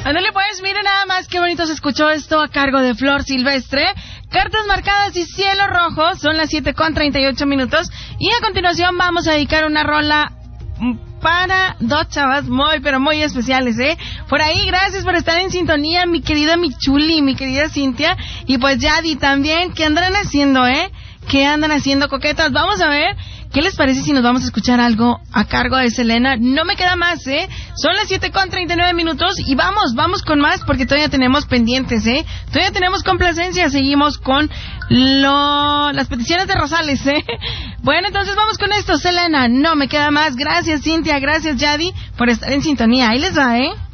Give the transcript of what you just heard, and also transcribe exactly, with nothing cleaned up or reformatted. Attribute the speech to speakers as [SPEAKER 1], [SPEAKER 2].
[SPEAKER 1] Ándale pues, miren nada más qué bonito se escuchó esto a cargo de Flor Silvestre. Cartas marcadas y cielo rojo, son las siete con treinta y ocho minutos. Y a continuación vamos a dedicar una rola para dos chavas muy, pero muy especiales, ¿eh? Por ahí, gracias por estar en sintonía, mi querida Michuli, mi querida Cintia. Y pues Yadi también, ¿qué andan haciendo, eh? ¿Qué andan haciendo, coquetas? Vamos a ver, ¿qué les parece si nos vamos a escuchar algo a cargo de Selena? No me queda más, ¿eh? Son las siete con treinta y nueve minutos y vamos, vamos con más porque todavía tenemos pendientes, ¿eh? Todavía tenemos complacencia, seguimos con lo... las peticiones de Rosales, ¿eh? Bueno, entonces vamos con esto, Selena, no me queda más. Gracias, Cintia, gracias, Yadi, por estar en sintonía. Ahí les va, ¿eh?